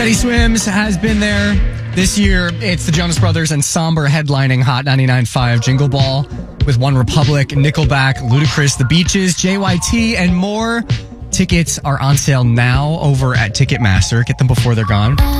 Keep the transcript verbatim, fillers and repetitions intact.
Teddy Swims has been there. This year, it's the Jonas Brothers and Somber headlining Hot ninety-nine point five Jingle Ball with One Republic, Nickelback, Ludacris, The Beaches, J Y T, and more. Tickets are on sale now over at Ticketmaster. Get them before they're gone.